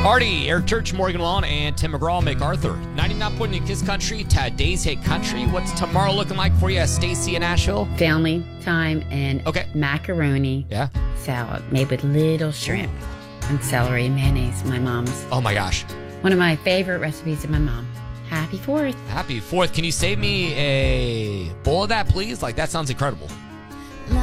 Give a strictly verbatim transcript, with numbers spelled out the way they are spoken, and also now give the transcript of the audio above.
Artie, Eric Church, Morgan Wallen, and Tim McGraw, MacArthur. ninety-nine point eight Kiss Country, today's hit country. What's tomorrow looking like for you, Stacy in Nashville? Family time and Okay. macaroni Yeah. salad made with little shrimp and celery and mayonnaise. My mom's. Oh my gosh. One of my favorite recipes of my mom. Happy Fourth. Happy fourth. Can you save me a bowl of that, please? Like, that sounds incredible.